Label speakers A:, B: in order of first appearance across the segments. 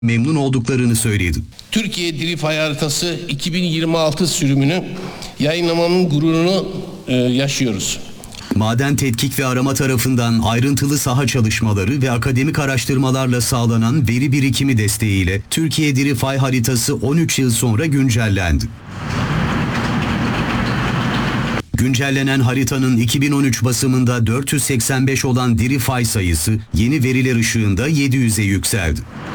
A: memnun olduklarını söyledi.
B: Türkiye Diri Fay Haritası 2026 sürümünü yayınlamanın gururunu yaşıyoruz.
A: Maden Tetkik ve Arama tarafından ayrıntılı saha çalışmaları ve akademik araştırmalarla sağlanan veri birikimi desteğiyle Türkiye Diri Fay Haritası 13 yıl sonra güncellendi. Güncellenen haritanın 2013 basımında 485 olan diri fay sayısı yeni veriler ışığında 700'e yükseldi.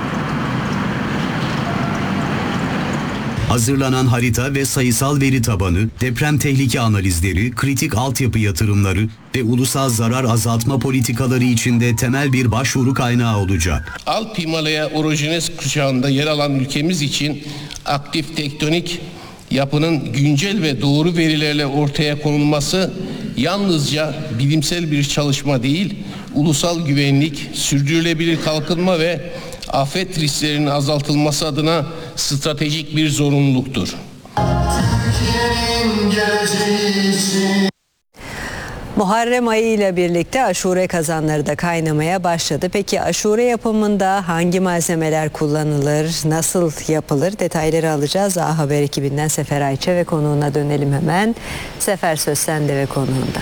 A: Hazırlanan harita ve sayısal veri tabanı, deprem tehlike analizleri, kritik altyapı yatırımları ve ulusal zarar azaltma politikaları içinde temel bir başvuru kaynağı olacak.
B: Alp Himalaya orojenez kuşağında yer alan ülkemiz için aktif tektonik yapının güncel ve doğru verilerle ortaya konulması yalnızca bilimsel bir çalışma değil, ulusal güvenlik, sürdürülebilir kalkınma ve afet risklerinin azaltılması adına stratejik bir zorunluluktur.
C: Muharrem ayı ile birlikte aşure kazanları da kaynamaya başladı. Peki aşure yapımında hangi malzemeler kullanılır, nasıl yapılır? Detayları alacağız. A Haber ekibinden Sefer Ayça ve konuğuna dönelim hemen. Sefer, söz sende ve konuğunda.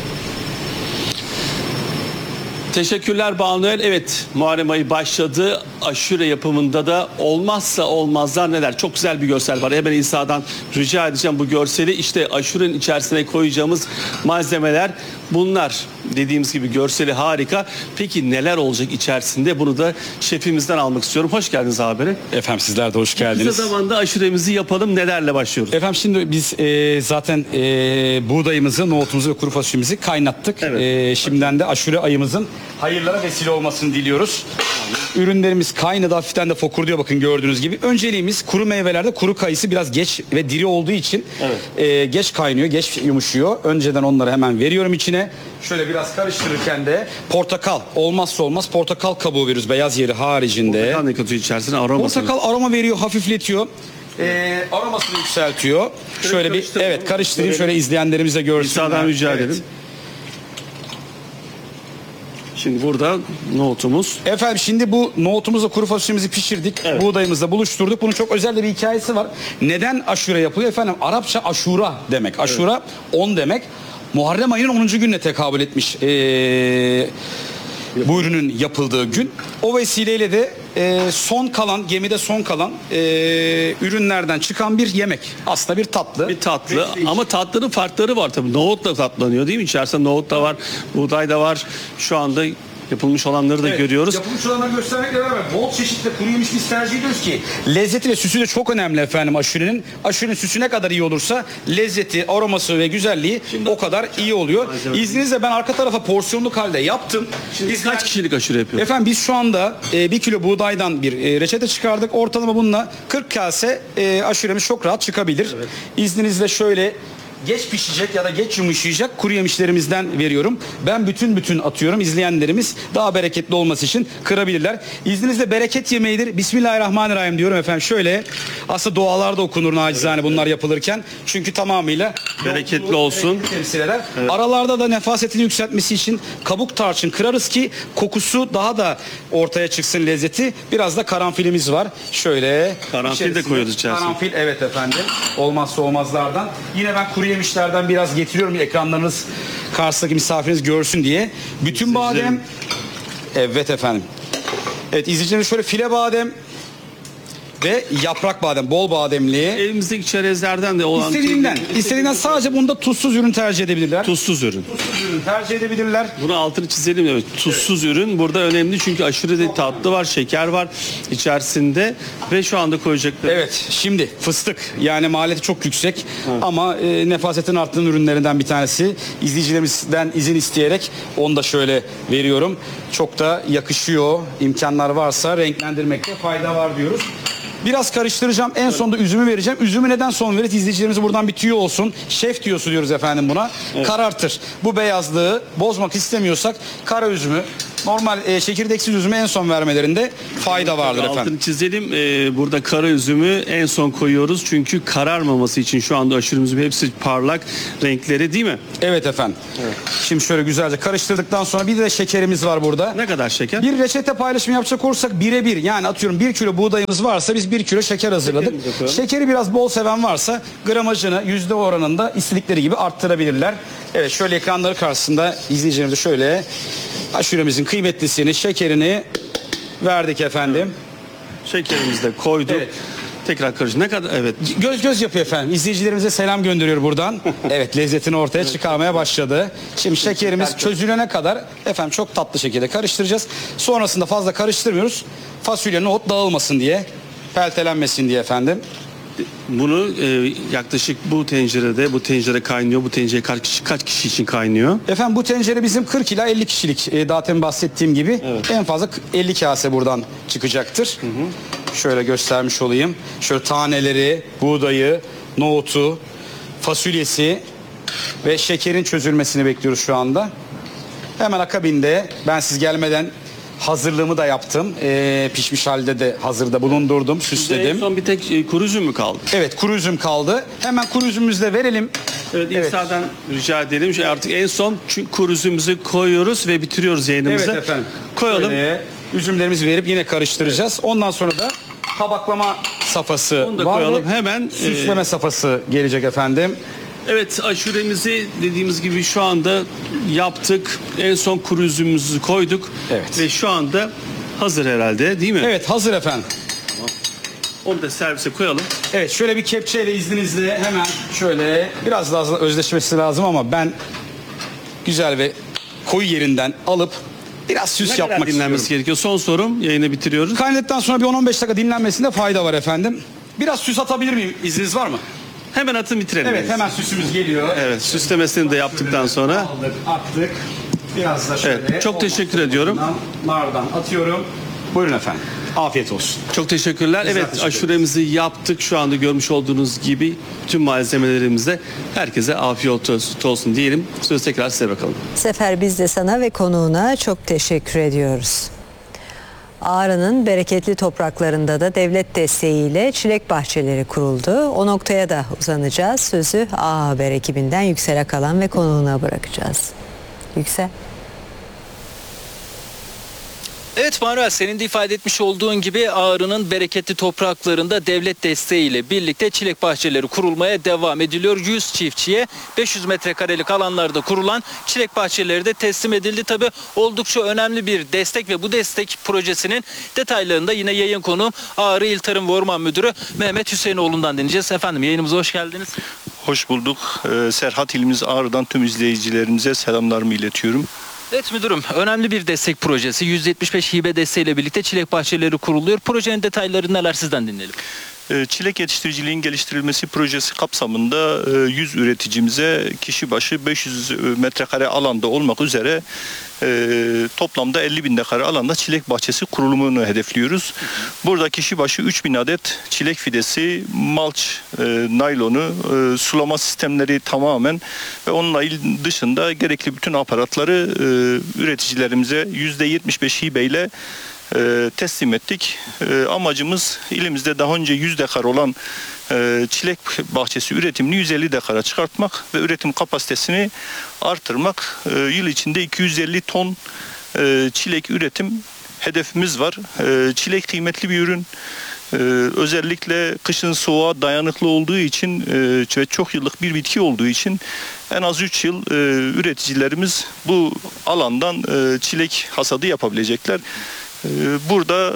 D: Teşekkürler Banuel. Evet, Muharrem ayı başladı. Aşure yapımında da olmazsa olmazlar neler? Çok güzel bir görsel var. Hemen İsa'dan rica edeceğim bu görseli. İşte aşurenin içerisine koyacağımız malzemeler bunlar. Dediğimiz gibi görseli harika. Peki neler olacak içerisinde? Bunu da şefimizden almak istiyorum. Hoş geldiniz habere.
E: Efendim sizler de hoş geldiniz.
D: Kısa zamanda aşuremizi yapalım. Nelerle başlıyoruz?
E: Efendim şimdi biz zaten buğdayımızı, nohutumuzu ve kuru fasulyemizi kaynattık.
D: Evet.
E: Şimdiden de aşure ayımızın hayırlara vesile olmasını diliyoruz. Ürünlerimiz kaynadı, hafiften de fokurduyor bakın gördüğünüz gibi. Önceliğimiz kuru meyvelerde kuru kayısı biraz geç ve diri olduğu için geç kaynıyor, geç yumuşuyor. Önceden onları hemen veriyorum içine. Şöyle biraz karıştırırken de portakal, olmazsa olmaz portakal kabuğu veriyoruz beyaz yeri haricinde.
D: Portakal ne katıyor içerisine? Aroması.
E: Portakal aroma veriyor, hafifletiyor. Aromasını yükseltiyor. Şöyle bir karıştırayım, şöyle izleyenlerimiz de görsünler.
D: İsa'dan rica edelim. Şimdi burada nohutumuz.
E: Efendim şimdi bu nohutumuzla kuru fasulyemizi pişirdik.
D: Evet.
E: Buğdayımızla buluşturduk. Bunun çok özel de bir hikayesi var. Neden aşure yapılıyor efendim? Arapça aşura demek. Aşura 10 demek. Muharrem ayının 10. gününe tekabül etmiş bu ürünün yapıldığı gün. O vesileyle de gemide son kalan ürünlerden çıkan bir yemek. Aslında bir tatlı.
D: Bir tatlı ama tatlının farkları var tabii. Nohut da tatlanıyor değil mi? İçerisinde nohut da var, buğday da var. Şu anda yapılmış olanları da görüyoruz.
E: Yapılmış olanları göstermekle beraber bol çeşitli kuru yemiş biz tercih ediyoruz ki lezzeti ve süsü de çok önemli efendim aşurenin. Aşurenin süsü ne kadar iyi olursa lezzeti, aroması ve güzelliği o kadar iyi oluyor. İzninizle ben arka tarafa porsiyonluk halde yaptım.
D: Biz kaç kişilik aşure yapıyoruz?
E: Efendim biz şu anda 1 kilo buğdaydan bir reçete çıkardık. Ortalama bununla 40 kase aşuremiz çok rahat çıkabilir. Evet. İzninizle şöyle geç pişecek ya da geç yumuşayacak kuru yemişlerimizden veriyorum. Ben bütün atıyorum. İzleyenlerimiz daha bereketli olması için kırabilirler. İzninizle bereket yemeğidir. Bismillahirrahmanirrahim diyorum efendim. Şöyle aslında dualar da okunur nacizane bunlar yapılırken. Çünkü tamamıyla
D: bereketli olsun.
E: Temsil eder. Evet. Aralarda da nefasetini yükseltmesi için kabuk tarçın kırarız ki kokusu daha da ortaya çıksın lezzeti. Biraz da karanfilimiz var. Şöyle.
D: Karanfil de koyuyoruz içerisine.
E: Karanfil evet efendim. Olmazsa olmazlardan. Yine ben kuru yemişlerden biraz getiriyorum ekranlarınız karşısındaki misafiriniz görsün diye. Bütün badem. Evet efendim. Evet izleyicilerimiz şöyle file badem ve yaprak badem, bol bademli.
D: Elimizdeki çerezlerden de olan.
E: İstediğinden sadece bunda tuzsuz ürün tercih edebilirler.
D: Tuzsuz ürün.
E: Tuzsuz ürün tercih edebilirler.
D: Bunu altını çizelim. Evet. Tuzsuz ürün burada önemli çünkü aşure de tatlı var, şeker var içerisinde ve şu anda koyacakları.
E: Evet, şimdi fıstık yani maliyeti çok yüksek ama nefasetin arttığın ürünlerinden bir tanesi. İzleyicilerimizden izin isteyerek onu da şöyle veriyorum. Çok da yakışıyor. İmkanlar varsa renklendirmekte fayda var diyoruz. Biraz karıştıracağım. En sonunda üzümü vereceğim. Üzümü neden son veririz? İzleyicilerimize buradan bir tüyo olsun. Şef tüyosu diyoruz efendim buna. Evet. Karartır. Bu beyazlığı bozmak istemiyorsak kara üzümü Normal çekirdeksiz üzümü en son vermelerinde fayda vardır efendim.
D: Altını çizelim. Burada kara üzümü en son koyuyoruz. Çünkü kararmaması için şu anda aşuremizin hepsi parlak renkleri değil mi?
E: Evet efendim. Şimdi şöyle güzelce karıştırdıktan sonra bir de şekerimiz var burada.
D: Ne kadar şeker?
E: Bir reçete paylaşımı yapacak olursak birebir, yani atıyorum 1 kilo buğdayımız varsa biz 1 kilo şeker hazırladık.
D: Şekerimizi koyalım.
E: Şekeri biraz bol seven varsa gramajını yüzde oranında istedikleri gibi arttırabilirler. Evet, şöyle ekranları karşısında izleyicilerimize şöyle aşuremizin kıymetlisini, şekerini verdik efendim.
D: Şekerimizi de koyduk.
E: Evet.
D: Tekrar karış. Ne kadar? Evet.
E: Göz yapıyor efendim. İzleyicilerimize selam gönderiyor buradan. Evet, lezzetini ortaya çıkarmaya başladı. Şimdi şekerimiz çözülene kadar efendim çok tatlı şekilde karıştıracağız. Sonrasında fazla karıştırmıyoruz. Fasulye, nohut dağılmasın diye, peltelenmesin diye efendim.
D: Bunu yaklaşık bu tencere kaynıyor. Bu tencere kaç kişi için kaynıyor?
E: Efendim bu tencere bizim 40 ila 50 kişilik, daha demin bahsettiğim gibi en fazla 50 kase buradan çıkacaktır. Şöyle göstermiş olayım. Şöyle taneleri, buğdayı, nohutu, fasulyesi ve şekerin çözülmesini bekliyoruz şu anda. Hemen akabinde ben siz gelmeden hazırlığımı da yaptım. Pişmiş halde de hazırda bulundurdum,
D: En
E: süsledim.
D: son bir tek kuru üzüm mü kaldı?
E: Evet, kuru üzüm kaldı. Hemen kuru üzümümüzü de verelim.
D: Evet,
E: Evet.
D: İsa'dan rica edelim. Artık en son kuru üzümümüzü koyuyoruz ve bitiriyoruz yayınımızı.
E: Evet efendim.
D: Koyalım.
E: Şöyle üzümlerimizi verip yine karıştıracağız. Ondan sonra da tabaklama safhası
D: Onu da
E: var
D: koyalım.
E: ve
D: Hemen
E: süsleme safhası gelecek efendim.
D: evet, aşuremizi dediğimiz gibi şu anda yaptık. En son kuru üzümümüzü koyduk.
E: Evet.
D: Ve şu anda hazır herhalde değil mi?
E: Evet, hazır efendim.
D: Onu da servise koyalım.
E: Evet, şöyle bir kepçeyle izninizle hemen şöyle biraz daha özleşmesi lazım ama ben güzel ve koyu yerinden alıp biraz süs
D: Ne kadar
E: yapmak
D: dinlenmesi
E: istiyorum.
D: gerekiyor? Son sorum. Yayını bitiriyoruz.
E: Kaynadıktan sonra bir 10-15 dakika dinlenmesinde fayda var efendim. Biraz süs atabilir miyim? İzniniz var mı?
D: Hemen atın bitirelim.
E: Evet, hemen süsümüz geliyor.
D: Evet, süslemesini de yaptıktan sonra.
E: Aldık, attık. Biraz da şöyle.
D: Evet, çok teşekkür ediyorum.
E: Nardan atıyorum. Buyurun efendim. Afiyet olsun.
D: Çok teşekkürler.
E: Bizler
D: Evet,
E: teşekkür
D: aşuremizi yaptık. Şu anda görmüş olduğunuz gibi tüm malzemelerimizle herkese afiyet olsun diyelim. Söz tekrar size bakalım.
C: Sefer, biz de sana ve konuğuna çok teşekkür ediyoruz. Ağrı'nın bereketli topraklarında da devlet desteğiyle çilek bahçeleri kuruldu. O noktaya da uzanacağız. Sözü A Haber ekibinden Yüksel Akalan ve konuğuna bırakacağız. Yüksel.
F: Evet Manuel, senin de ifade etmiş olduğun gibi Ağrı'nın bereketli topraklarında devlet desteğiyle birlikte çilek bahçeleri kurulmaya devam ediliyor. 100 çiftçiye 500 metrekarelik alanlarda kurulan çilek bahçeleri de teslim edildi. Tabii oldukça önemli bir destek ve bu destek projesinin detaylarını da yine yayın konuğum Ağrı İl Tarım ve Orman Müdürü Mehmet Hüseyinoğlu'ndan dinleyeceğiz. Efendim, yayınımıza hoş geldiniz.
G: Hoş bulduk. Serhat ilimiz Ağrı'dan tüm izleyicilerimize selamlarımı iletiyorum.
F: Evet müdürüm, önemli bir destek projesi. 175 hibe desteğiyle birlikte çilek bahçeleri kuruluyor. Projenin detayları neler, sizden dinleyelim.
G: Çilek yetiştiriciliğin geliştirilmesi projesi kapsamında 100 üreticimize kişi başı 500 metrekare alanda olmak üzere toplamda 50.000 dekare alanda çilek bahçesi kurulumunu hedefliyoruz. Burada kişi başı 3.000 adet çilek fidesi, malç, naylonu, sulama sistemleri tamamen ve onunla dışında gerekli bütün aparatları üreticilerimize %75 hibeyle teslim ettik. Amacımız ilimizde daha önce 100 dekar olan çilek bahçesi üretimini 150 dekara çıkartmak ve üretim kapasitesini artırmak. Yıl içinde 250 ton çilek üretim hedefimiz var. Çilek kıymetli bir ürün. Özellikle kışın soğuğa dayanıklı olduğu için ve çok yıllık bir bitki olduğu için en az 3 yıl üreticilerimiz bu alandan çilek hasadı yapabilecekler. Burada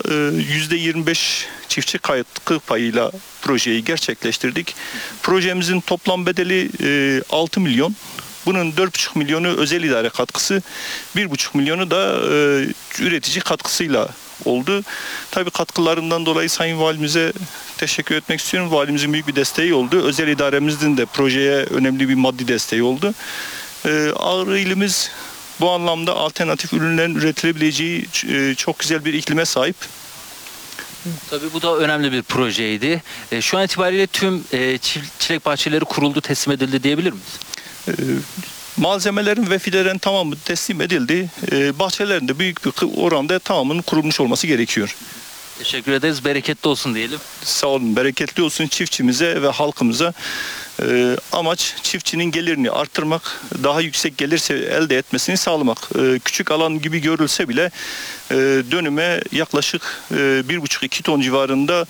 G: %25 çiftçi katkı payıyla projeyi gerçekleştirdik. Projemizin toplam bedeli 6 milyon. Bunun 4,5 milyonu özel idare katkısı, 1,5 milyonu da üretici katkısıyla oldu. Tabii katkılarından dolayı Sayın Valimize teşekkür etmek istiyorum. Valimizin büyük bir desteği oldu. Özel idaremizin de projeye önemli bir maddi desteği oldu. Ağrı ilimiz bu anlamda alternatif ürünlerin üretilebileceği çok güzel bir iklime sahip.
F: Tabii bu da önemli bir projeydi. Şu an itibariyle tüm çilek bahçeleri kuruldu, teslim edildi diyebilir miyiz?
G: Malzemelerin ve fidelerin tamamı teslim edildi. Bahçelerin de büyük bir oranda tamamının kurulmuş olması gerekiyor.
F: Teşekkür ederiz. Bereketli olsun diyelim.
G: Sağ olun, bereketli olsun çiftçimize ve halkımıza. Amaç çiftçinin gelirini arttırmak, daha yüksek gelir elde etmesini sağlamak. Küçük alan gibi görülse bile dönüme yaklaşık 1,5-2 ton civarında